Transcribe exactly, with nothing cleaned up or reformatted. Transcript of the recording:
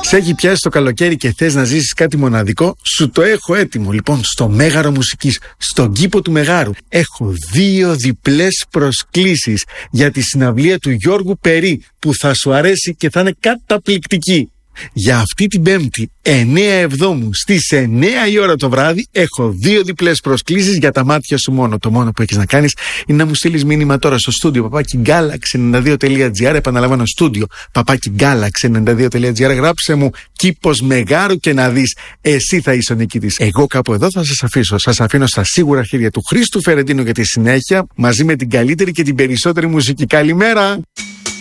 Σε έχει πιάσει το καλοκαίρι και θες να ζήσεις κάτι μοναδικό? Σου το έχω έτοιμο. Λοιπόν, στο Μέγαρο Μουσικής, στον κήπο του Μεγάρου, έχω δύο διπλές προσκλήσεις για τη συναυλία του Γιώργου Περί, που θα σου αρέσει και θα είναι καταπληκτική. Για αυτή την Πέμπτη, εννέα Εβδόμου, στις εννέα η ώρα το βράδυ, έχω δύο διπλές προσκλήσεις για τα μάτια σου μόνο. Το μόνο που έχεις να κάνεις είναι να μου στείλεις μήνυμα τώρα στο στούντιο παπάκι γκάλαξ ενενήντα δύο τελεία τζι άρ. Επαναλαμβάνω, στούντιο παπάκι γκάλαξ ενενήντα δύο τελεία τζι άρ. Γράψε μου κήπος Μεγάρου και να δεις, εσύ θα είσαι ο νικητής. Εγώ κάπου εδώ θα σας αφήσω. Σας αφήνω στα σίγουρα χέρια του Χρήστου Φερεντίνου για τη συνέχεια, μαζί με την καλύτερη και την περισσότερη μουσική. Καλημέρα!